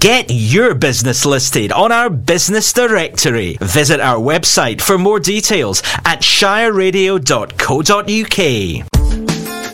Get your business listed on our business directory. Visit our website for more details at shireradio.co.uk.